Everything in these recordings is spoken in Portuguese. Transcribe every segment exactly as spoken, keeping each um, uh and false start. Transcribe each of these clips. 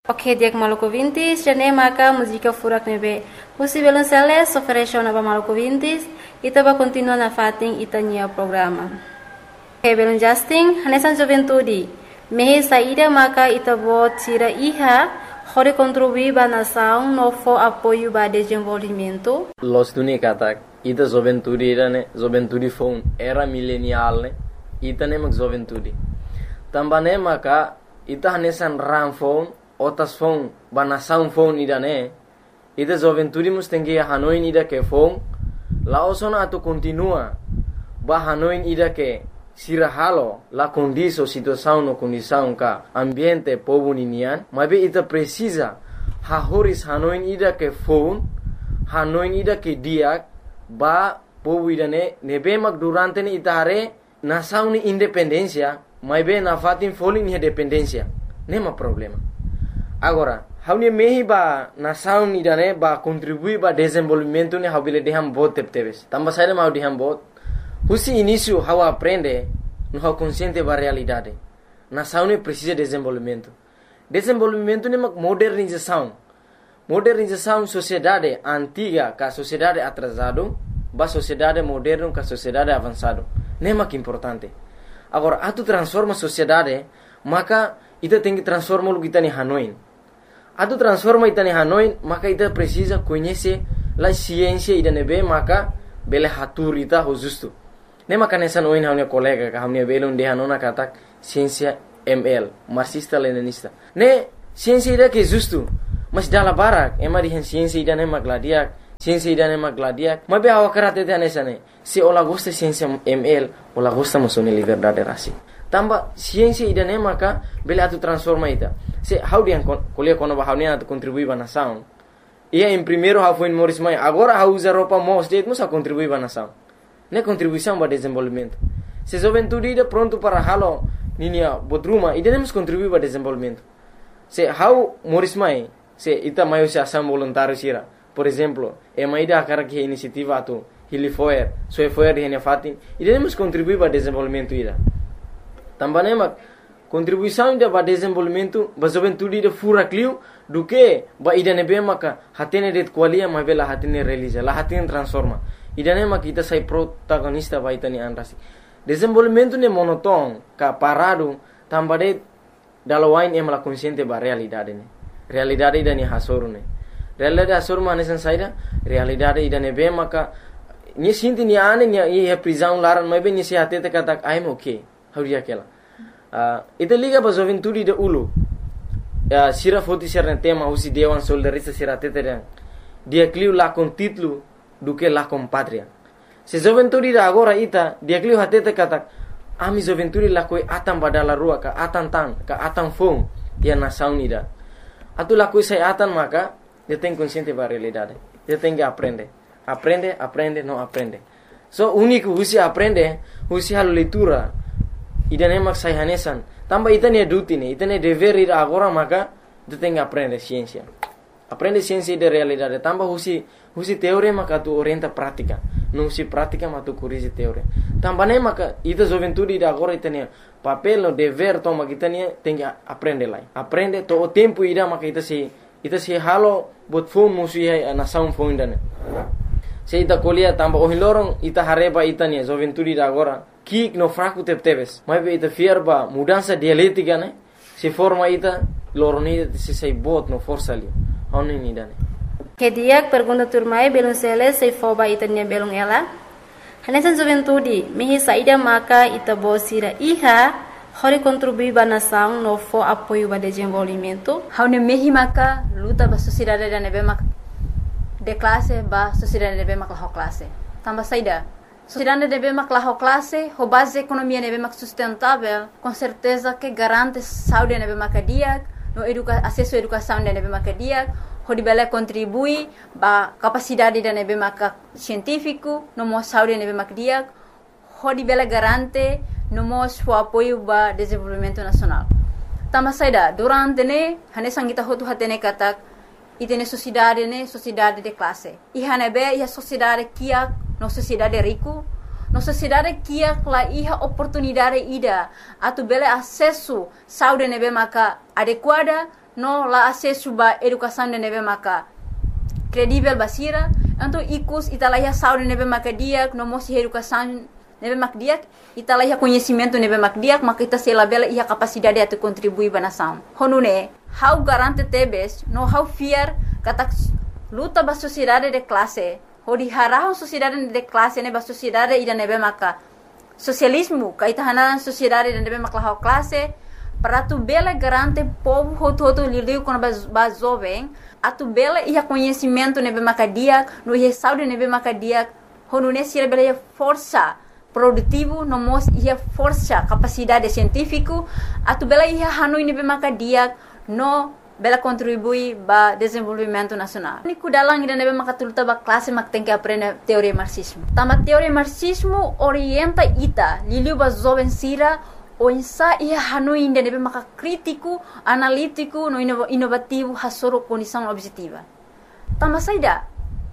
Ok, diak Maluku Vintis, jane maka música furak nebe. Husi belum seles, oferecio naba Maluku Vintis, ita ba continua na fating ita nia programa. Ok, belum Justin, hanesan juventudi. Mehe saída maka ita bo tira iha, hore contribuir ba nação no fo apoio ba desenvolvimento. Los tuni katak, ita juventudi ira ne, juventudi fon era milenial ne, ita ne mak juventudi. Tambane maka ita hanesan ram fon, otas fon banasaun fon ida ne ida joventuri mus tengi hanoin ida ke fon la osona atu continua ba hanoin ida ke sirahalo la condiso situação no condição ka ambiente povo ninian mabe ita precisa ha horis hanoin ida ke fon hanoin ida ke diak ba povo ida ne nebe mak durante ne ita hare nasaun ni independencia mabe na fatin folin ni dependencia nema problema. Agora, haune mehi ba nação ni dane ba contribui ba desenvolvimento ne habile deham bot tepteves. Tamba saída mau deham bot. Husi início how aprende no how consciente ba realidade. Nação ne precisa desenvolvimento. Desenvolvimento ne mak modernização. Modernização sociedade antiga ka sociedade atrasado ba sociedade moderno ka sociedade avançado. Ne mak importante. Agora, atu transforma sociedade, maka ita tem que transformar o que está em Hanoi. Atu transforma ita em Hanoi, maka ita precisa conhecer a ciência ida nebe, maka bele hatur ita ho justo. Ne maka nessa noin hamne colega ka hamne belon de hanona katak ciência M L, marxista leninista. Ne ciência ida que justo, mas dala barak, ema di ciência ida ne magladiak, ciência ida ne magladiak. Mabe awa karate te nessa ne. Se ola gosta ciência M L, ola gosta masone liberdade rasi. Tamba ciência ida ne maka bele atu transforma ita. Se how dia kuliah kono ba how ne atu contribui ba nação. Ia em primeiro how foi Morris Mai, agora how usa roupa mos det musa contribui ba nação. Ne contribuição ba desenvolvimento. Se juventude ida pronto para halo ninia bodruma ida ne mus contribui ba desenvolvimento. Se how Morris Mai, se ita maio se ação voluntário sira. Por exemplo, e mai ida akara que iniciativa atu Hili Foer, Soe Foer de fatin, ida ne mus contribui ba desenvolvimento ida. Também mak contribuição ida ba desenvolvimento ba juventude ida fura clio do que ba ida nebe maka hatene det qualia ma vela hatene realiza la hatene transforma ida ne mak kita sai protagonista ba itani anrasi desenvolvimento ne monoton ka parado tambade dalawain em la consciente ba realidade ne realidade ida ni hasoru ne realidade hasoru mane san saida realidade ida nebe maka ni sinti ni ane ni e prisão laran ma be ni se hatete katak I'm okay hauria kela uh, ita liga ba juventude de ulu uh, sira foti sira tema usi dewan soldarista sira tetere dia clio la con título do que la com patria se juventude da agora ita dia clio hatete katak ami juventude la koi atam badala rua ka atan tan ka atan fom dia nação ida atu la koi sai atan maka dia tem consciente ba realidade dia tem que aprender aprende aprende não aprende so único usi aprende usi hal leitura ida ne mak sai hanesan tamba ita ne duty ne ita ne dever ida agora maka tu tem que aprender ciência aprende ciência de realidade tamba husi husi teoria maka tu orienta prática não husi prática mas tu corrige teoria tamba ne maka ita juventude ida agora ita ne papel no dever toma kita ne tem que aprender lá aprende to o tempo ida maka ita se ita se halo bot fom musi na sound phone dane se ita colia tamba o hilorong ita hareba ita ne juventude ida agora kik no fraco tepteves mas be ita fierba mudança dialética né se forma ita loroni se sei bot no força ali oni ni dane Que dia pergunta turmai belum sele sei foba ita nia belum ela hanesan juventude mehi saída maka ita bosira iha hori contribui ba nação no fo apoio ba desenvolvimento haune mehi maka luta ba sociedade da nebe mak de classe ba sociedade nebe mak la classe tamba saída sociedade nebe mak la classe ho base economia nebe mak sustentável com certeza que garante saúde nebe mak dia no educa acesso à educação nebe mak dia ho dibela contribui ba capacidade da nebe mak científico no mo saúde nebe mak dia ho dibela garante no mo o apoio ba desenvolvimento nacional tamba saída durante ne hane sangita hotu hatene katak itene sociedade ne sociedade de classe e hanebe e a sociedade kia no sociedade rico no sociedade kia la iha oportunidade ida atu bele acesso saúde nebe maka adequada no la acesso ba educação de neve maka credível basira, então icus italaya saúde neve maka diak, no mosi educação neve mak diak, italaya conhecimento neve mak diak, maka ita sela bela ia capacidade atu contribuir ba nação. Honune, how garante tebes, no how fear kata luta ba sociedade de classe, hodi harahon sociedade de classe ne ba sociedade ida neve maka socialismo, kaita hanan sociedade de neve maka how classe, para tu bela garante povo hoto hoto lidiu com ba jovem, atu bela ia conhecimento neve maka diak, no ia saúde neve maka diak, honune sira bela ia força produtivo, no mos ia força capacidade científico, atu bela ia hanui nebe maka diak, no bela contribui ba desenvolvimento nacional. Niku dalang ida nebe maka tulta ba classe mak tem que aprender teoria marxismo. Tama teoria marxismo orienta ita, liliu ba jovem sira, o insa ia hanui ida nebe maka crítico, analítico, no inovativo, hasoro condição objetiva. Tama saida,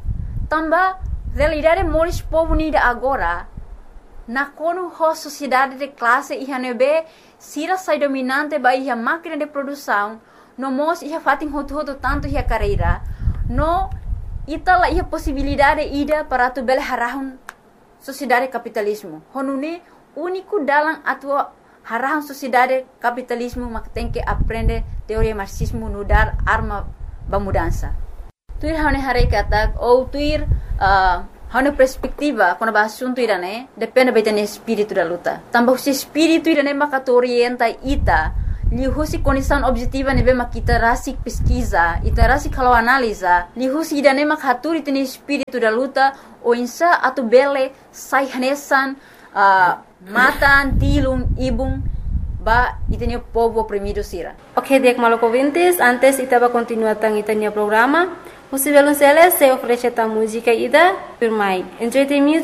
tamba realidade moris povo nida agora, na kono ho sociedade de classe iha nebe sira sai dominante ba iha máquina de produção, no mos iha fatin hotu hotu tanto iha carreira, no itala iha possibilidade ida para tu bele harahun sociedade capitalismo. Honune único dalam atua harahun sociedade capitalismo mak tem que aprender teoria marxismo no dar arma ba mudança. Tuir hane hare katak ou tuir uh, hane perspectiva quando ba assunto irane depende ba itane espírito da luta. Tambah si espírito irane maka tu orienta ita li husi condição objetiva nebe makita rasik pesquisa, ita rasik kalau analisa, li husi idane mak haturi tene espírito da luta o insa atu bele sai hanesan uh, matan tilum ibung ba itene povo oprimido sira. Ok, dek maloko vintis, antes ita ba continua tang itania programa. Musivelun Celes se oferece ta música ida, firmai. Enjoy the music.